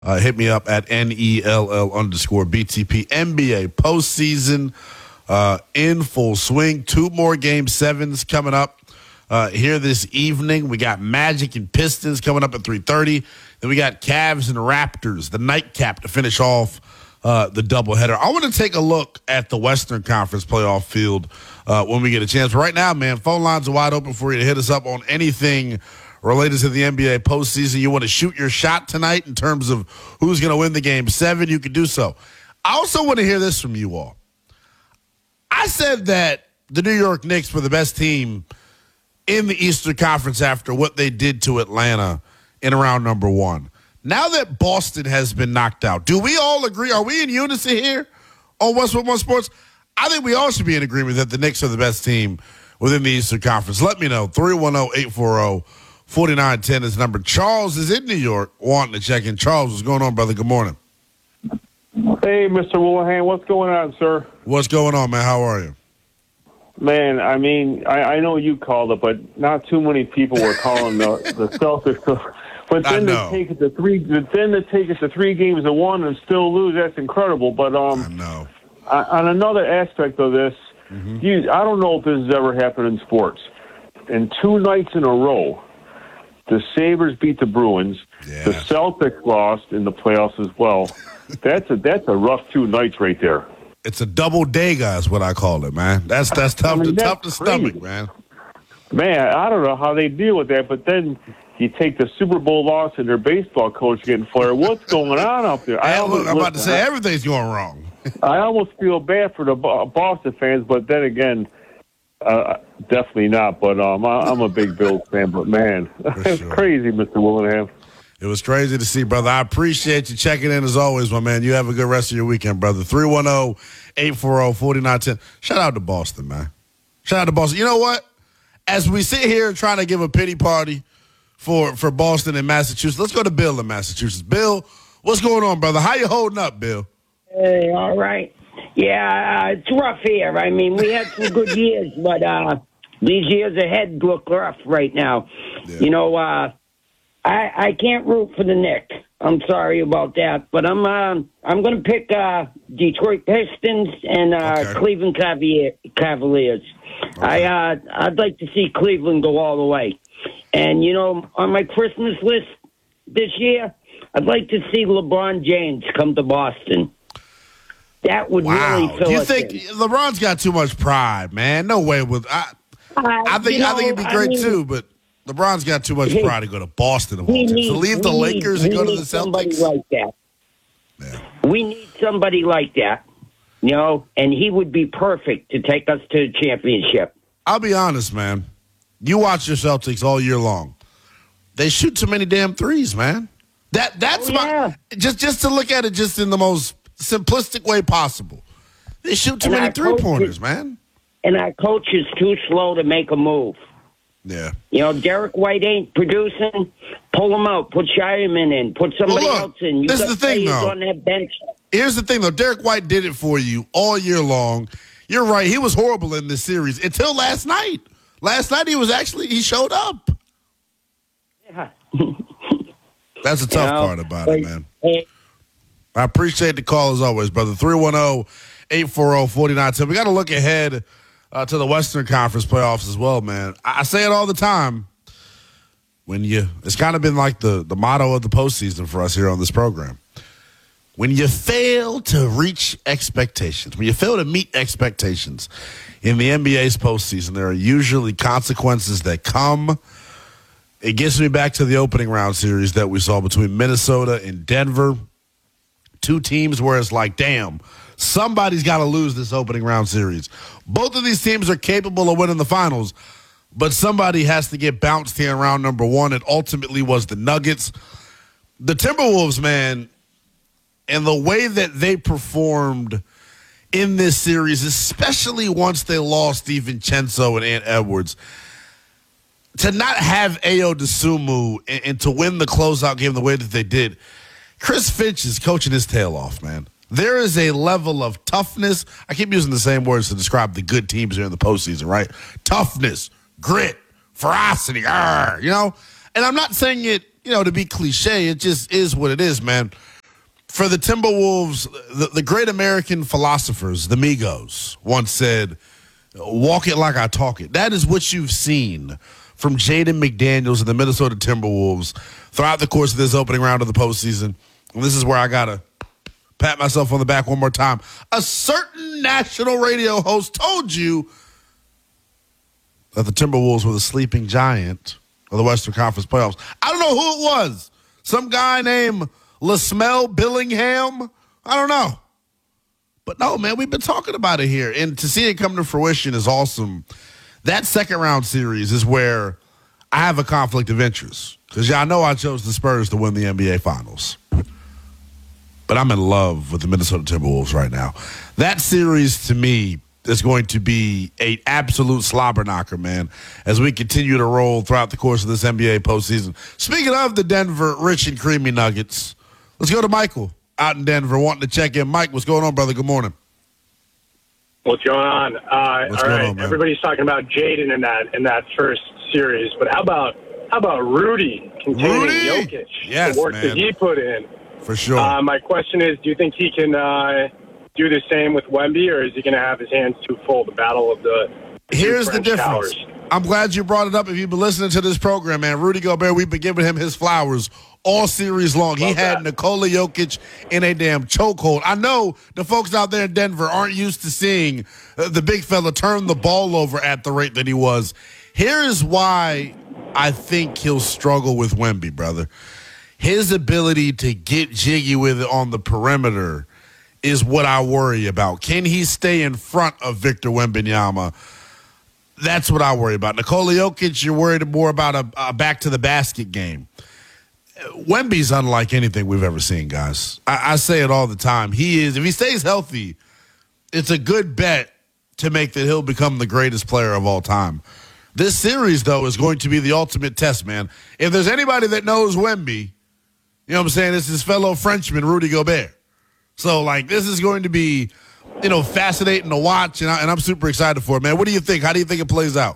Hit me up at NELL_BTP. NBA postseason in full swing. 2 more Game 7s coming up here this evening. We got Magic and Pistons coming up at 3:30. Then we got Cavs and Raptors, the nightcap to finish off the doubleheader. I want to take a look at the Western Conference playoff field when we get a chance. But right now, man, phone lines are wide open for you to hit us up on anything related to the NBA postseason. You want to shoot your shot tonight in terms of who's going to win the Game 7, you can do so. I also want to hear this from you all. I said that the New York Knicks were the best team in the Eastern Conference after what they did to Atlanta in round number 1. Now that Boston has been knocked out, do we all agree? Are we in unison here on West One Sports? I think we all should be in agreement that the Knicks are the best team within the Eastern Conference. Let me know. 310-840-4910 is the number. Charles is in New York wanting to check in. Charles, what's going on, brother? Good morning. Hey, Mr. Willingham, what's going on, sir? What's going on, man? How are you? Man, I mean, I know you called it, but not too many people were calling the Celtics. But then to take it to 3 games to 1 and still lose, that's incredible. But I know. On another aspect of this, I don't know if this has ever happened in sports. And 2 nights in a row, the Sabres beat the Bruins. Yeah. The Celtics lost in the playoffs as well. That's a rough 2 nights right there. It's a double dega is what I call it, man. That's tough tough to stomach, man. Man, I don't know how they deal with that, but then you take the Super Bowl loss and their baseball coach getting fired. What's going on up there? I'm about to say everything's going wrong. I almost feel bad for the Boston fans, but then again, definitely not. But I'm a big Bills fan. But man, it's crazy, Mr. Willingham. It was crazy to see, brother. I appreciate you checking in as always, my man. You have a good rest of your weekend, brother. 310-840-4910. Shout out to Boston, man. Shout out to Boston. You know what? As we sit here trying to give a pity party for Boston and Massachusetts, let's go to Bill in Massachusetts. Bill, what's going on, brother? How you holding up, Bill? Hey, all right. Yeah, it's rough here. I mean, we had some good years, but these years ahead look rough right now. Yeah. You know, I can't root for the Knicks. I'm sorry about that, but I'm going to pick Detroit Pistons and Cleveland Cavaliers. Okay. I'd like to see Cleveland go all the way. And, you know, on my Christmas list this year, I'd like to see LeBron James come to Boston. That would really fill Do you think LeBron's got too much pride, man? No way. I think it'd be great too, but LeBron's got too much pride to go to Boston. To leave the Lakers and go to the Celtics. Like that. Yeah. We need somebody like that, you know, and he would be perfect to take us to the championship. I'll be honest, man. You watch your Celtics all year long. They shoot too many damn threes, man. That's just to look at it just in the most simplistic way possible. They shoot too many 3-pointers, man. And our coach is too slow to make a move. Yeah. You know, Derek White ain't producing. Pull him out. Put Shireman in. Put somebody else in. This is the thing, though. On that bench. Here's the thing, though. Derek White did it for you all year long. You're right. He was horrible in this series until last night. Last night he showed up. Yeah. That's the tough part about it, man. I appreciate the call as always, brother. 310-840-4910. We got to look ahead to the Western Conference playoffs as well, man. I say it all the time. It's kind of been like the motto of the postseason for us here on this program. When you fail to reach expectations, when you fail to meet expectations in the NBA's postseason, there are usually consequences that come. It gets me back to the opening round series that we saw between Minnesota and Denver. 2 teams where it's like, damn, somebody's got to lose this opening round series. Both of these teams are capable of winning the finals, but somebody has to get bounced here in round number 1. It ultimately was the Nuggets. The Timberwolves, man, and the way that they performed in this series, especially once they lost DiVincenzo and Ant Edwards, to not have Ayo Dosunmu and to win the closeout game the way that they did, Chris Finch is coaching his tail off, man. There is a level of toughness. I keep using the same words to describe the good teams here in the postseason, right? Toughness, grit, ferocity, you know? And I'm not saying it, you know, to be cliche. It just is what it is, man. for the Timberwolves, the great American philosophers, the Migos, once said, walk it like I talk it. That is what you've seen from Jaden McDaniels and the Minnesota Timberwolves throughout the course of this opening round of the postseason. And this is where I got to pat myself on the back one more time. A certain national radio host told you that the Timberwolves were the sleeping giant of the Western Conference playoffs. I don't know who it was. Some guy named LaSmell Billingham? I don't know. But no, man, we've been talking about it here. And to see it come to fruition is awesome. That second round series is where I have a conflict of interest. Because y'all know I chose the Spurs to win the NBA Finals. But I'm in love with the Minnesota Timberwolves right now. That series, to me, is going to be an absolute slobber knocker, man, as we continue to roll throughout the course of this NBA postseason. Speaking of the Denver Rich and Creamy Nuggets, let's go to Michael out in Denver wanting to check in. Mike, what's going on, brother? Good morning. What's going on? What's all going right, on, man? Everybody's talking about Jaden in that first series, but how about Rudy containing Jokic? Yes, the work man. that he put in. For sure. My question is, do you think he can do the same with Wemby, or is he going to have his hands too full? The battle of the Here's the French difference. towers. I'm glad you brought it up. If you've been listening to this program, man, Rudy Gobert, we've been giving him his flowers all series long. He had Nikola Jokic in a damn chokehold. I know the folks out there in Denver aren't used to seeing the big fella turn the ball over at the rate that he was. Here's why I think he'll struggle with Wemby, brother. His ability to get jiggy with it on the perimeter is what I worry about. Can he stay in front of Victor Wembanyama? That's what I worry about. Nikola Jokic, you're worried more about a back-to-the-basket game. Wemby's unlike anything we've ever seen, guys. I say it all the time. He is, if he stays healthy, it's a good bet to make that he'll become the greatest player of all time. This series, though, is going to be the ultimate test, man. If there's anybody that knows Wemby, you know what I'm saying, it's his fellow Frenchman, Rudy Gobert. So, like, this is going to be, fascinating to watch, and I'm super excited for it, man. What do you think? How do you think it plays out?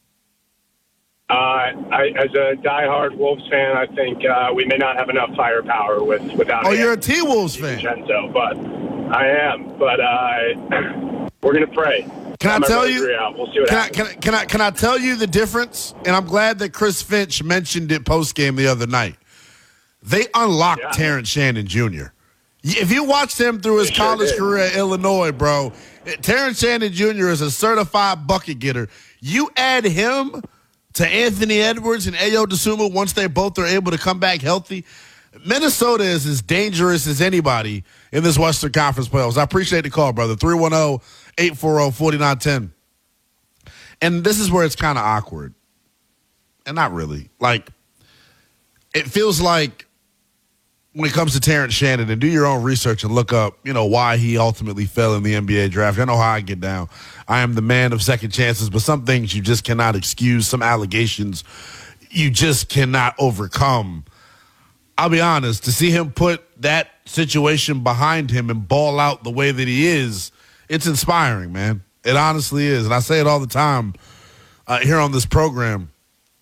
As a diehard Wolves fan, I think we may not have enough firepower without. Oh, you're a T-Wolves fan. Vincenzo, but I am. But we're gonna pray. Can I tell you? We'll see what happens. Can I tell you the difference? And I'm glad that Chris Finch mentioned it post game the other night. They unlocked Terrence Shannon Jr. If you watched him through his college career at Illinois, bro, Terrence Shannon Jr. is a certified bucket getter. You add him to Anthony Edwards and Ayo Dosunmu once they both are able to come back healthy. Minnesota is as dangerous as anybody in this Western Conference playoffs. I appreciate the call, brother. 310-840-4910. And this is where it's kind of awkward. And not really. Like, it feels like when it comes to Terrence Shannon, and do your own research and look up, why he ultimately fell in the NBA draft. I know how I get down. I am the man of second chances, but some things you just cannot excuse, some allegations you just cannot overcome. I'll be honest, to see him put that situation behind him and ball out the way that he is, it's inspiring, man. It honestly is. And I say it all the time here on this program.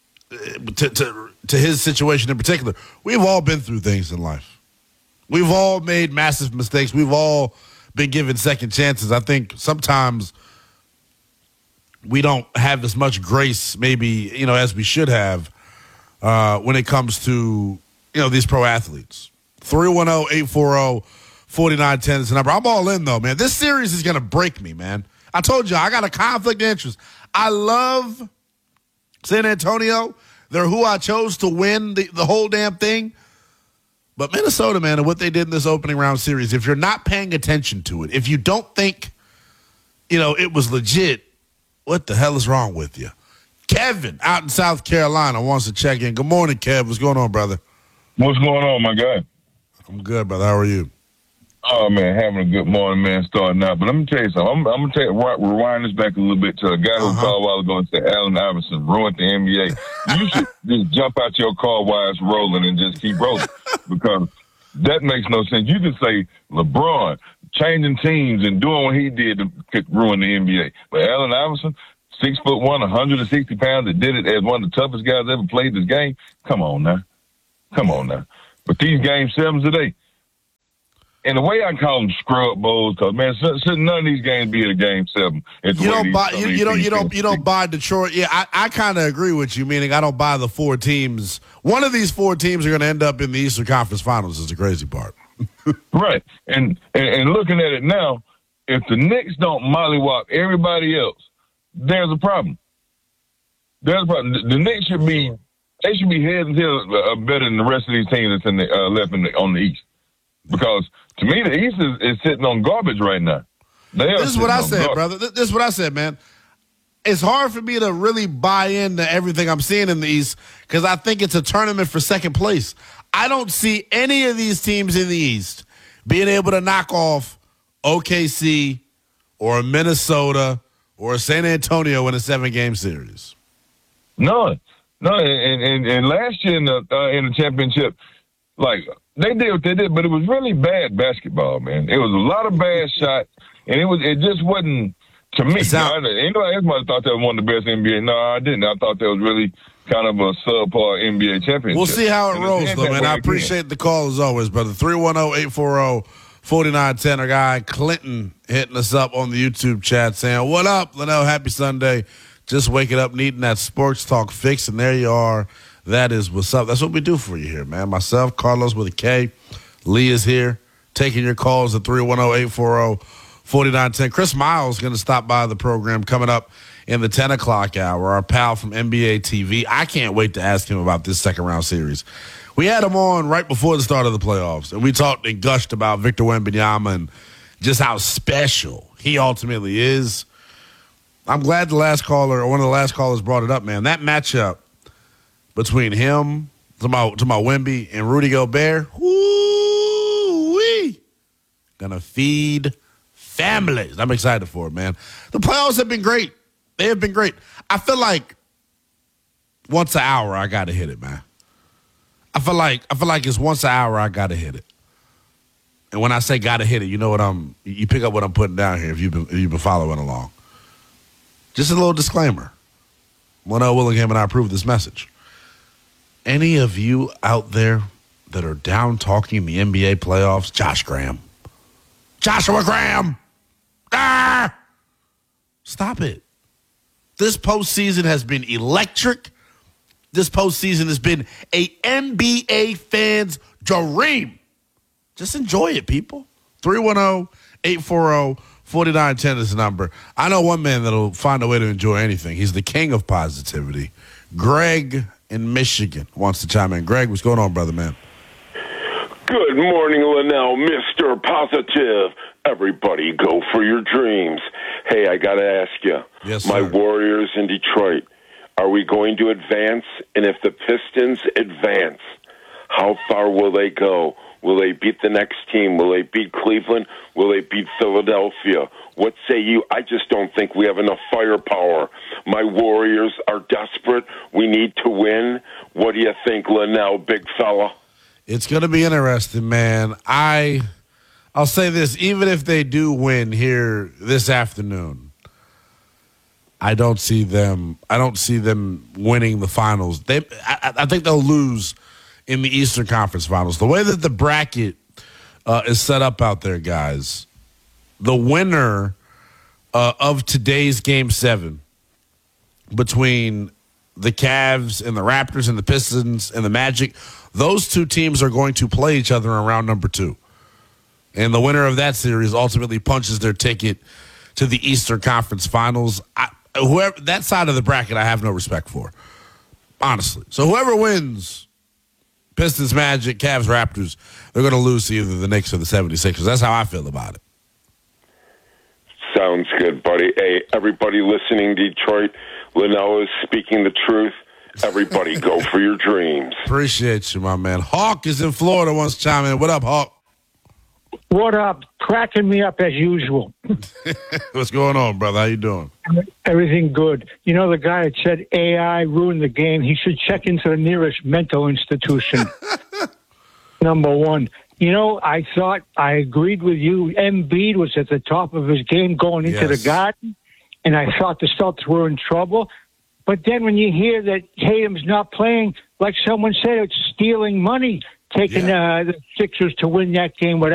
To his situation in particular, we've all been through things in life. We've all made massive mistakes. We've all been given second chances. I think sometimes we don't have as much grace maybe, as we should have when it comes to, these pro athletes. 310-840-4910 is the number. I'm all in, though, man. This series is going to break me, man. I told you, I got a conflict of interest. I love San Antonio. They're who I chose to win the whole damn thing. But Minnesota, man, and what they did in this opening round series, if you're not paying attention to it, if you don't think, it was legit, what the hell is wrong with you? Kevin out in South Carolina wants to check in. Good morning, Kev. What's going on, brother? What's going on, my guy? I'm good, brother. How are you? Oh, man, having a good morning, man, starting out. But let me tell you something. I'm going to rewind this back a little bit to a guy who called a while ago and said Allen Iverson ruined the NBA. You should just jump out your car while it's rolling and just keep rolling because that makes no sense. You can say LeBron changing teams and doing what he did to ruin the NBA. But Allen Iverson, 6'1", 160 pounds, that did it as one of the toughest guys ever played this game. Come on now. But these game sevens today, And the way I call them scrub bowls, because man, should none of these games be at a game 7? You don't buy Detroit. Yeah, I kind of agree with you. Meaning, I don't buy the 4 teams. One of these 4 teams are going to end up in the Eastern Conference Finals. Is the crazy part. Right, and looking at it now, if the Knicks don't mollywop everybody else, there's a problem. There's a problem. The Knicks should be head and tails better than the rest of these teams that's left on the East. Because to me, the East is sitting on garbage right now. This is what I said, brother. This is what I said, man. It's hard for me to really buy into everything I'm seeing in the East because I think it's a tournament for second place. I don't see any of these teams in the East being able to knock off OKC or Minnesota or San Antonio in a 7-game series. No. And last year in the championship, like, they did what they did, but it was really bad basketball, man. It was a lot of bad shots, and it just wasn't, to me. Anybody else might have thought that was one of the best NBA. No, I didn't. I thought that was really kind of a subpar NBA championship. We'll see how it rolls, though, man. I appreciate the call as always, brother. 310-840-4910. Our guy Clinton hitting us up on the YouTube chat saying, what up, Linnell? Happy Sunday. Just waking up, needing that sports talk fix, and there you are. That is what's up. That's what we do for you here, man. Myself, Carlos with a K. Lee is here, taking your calls at 310-840-4910. Chris Miles going to stop by the program coming up in the 10 o'clock hour, our pal from NBA TV. I can't wait to ask him about this second-round series. We had him on right before the start of the playoffs, and we talked and gushed about Victor Wembanyama and just how special he ultimately is. I'm glad one of the last callers brought it up, man. That matchup between him, to my Wemby, and Rudy Gobert, woo-wee, gonna feed families. I'm excited for it, man. The playoffs have been great. They have been great. I feel like once an hour I gotta hit it, man. I feel like it's once an hour I gotta hit it. And when I say gotta hit it, you know you pick up what I'm putting down here if you've been following along. Just a little disclaimer. Linnell Willingham and I approve this message. Any of you out there that are down talking the NBA playoffs, Joshua Graham, stop it. This postseason has been electric. This postseason has been a NBA fan's dream. Just enjoy it, people. 310-840-4910 is the number. I know one man that'll find a way to enjoy anything. He's the king of positivity. Greg in Michigan wants to chime in. Greg, what's going on, brother, man? Good morning, Linnell, Mr. Positive. Everybody go for your dreams. Hey, I got to ask you, yes, my Warriors in Detroit, are we going to advance? And if the Pistons advance, how far will they go? Will they beat the next team? Will they beat Cleveland? Will they beat Philadelphia? What say you? I just don't think we have enough firepower. My Warriors are desperate. We need to win. What do you think, Linnell, big fella? It's going to be interesting, man. I'll say this. Even if they do win here this afternoon, I don't see them winning the finals. I think they'll lose in the Eastern Conference Finals. The way that the bracket is set up out there, guys, the winner of today's Game 7 between the Cavs and the Raptors and the Pistons and the Magic, those two teams are going to play each other in round number 2. And the winner of that series ultimately punches their ticket to the Eastern Conference Finals. Whoever that side of the bracket, I have no respect for, honestly. So whoever wins, Pistons, Magic, Cavs, Raptors, they're going to lose to either the Knicks or the 76ers. That's how I feel about it. Sounds good, buddy. Hey, everybody listening, Detroit, Linnell is speaking the truth. Everybody go for your dreams. Appreciate you, my man. Hawk is in Florida, wants to chime in. What up, Hawk? What up? Cracking me up as usual. What's going on, brother? How you doing? Everything good. You know the guy that said AI ruined the game? He should check into the nearest mental institution. Number one. You know, I agreed with you. Embiid was at the top of his game going into the Garden, and I thought the Celtics were in trouble. But then when you hear that Tatum's not playing, like someone said, it's stealing money, taking the Sixers to win that game without